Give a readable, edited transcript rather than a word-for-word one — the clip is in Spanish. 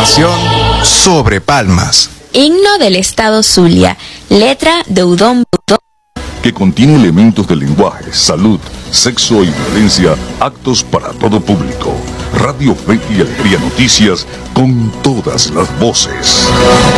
información sobre Palmas. Himno del Estado Zulia, letra de Udón, que contiene elementos de lenguaje, salud, sexo y violencia, actos para todo público. Radio Fe y Alegría Noticias, con todas las voces.